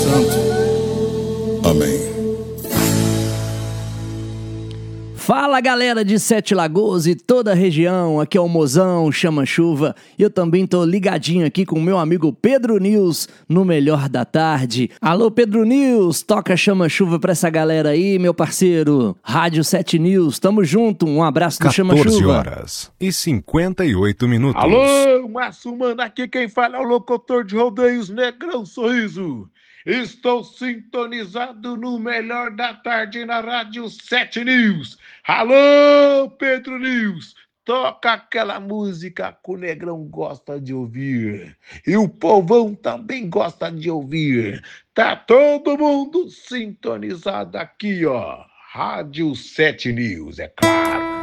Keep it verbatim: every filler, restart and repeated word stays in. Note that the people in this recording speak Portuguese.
Santo. Amém. Fala galera de Sete Lagoas e toda a região, aqui é o Mozão, Chama Chuva, e eu também tô ligadinho aqui com o meu amigo Pedro News no Melhor da Tarde. Alô Pedro News, toca Chama Chuva pra essa galera aí, meu parceiro. Rádio Sete News, tamo junto, um abraço do Chama Chuva. quatorze horas e cinquenta e oito minutos. Alô, Márcio Mano, aqui quem fala é o locutor de rodeios Negrão Sorriso. Estou sintonizado no Melhor da Tarde na Rádio Sete News. Alô, Pedro News, toca aquela música que o Negrão gosta de ouvir. E o povão também gosta de ouvir. Tá todo mundo sintonizado aqui, ó. Rádio Sete News, é claro.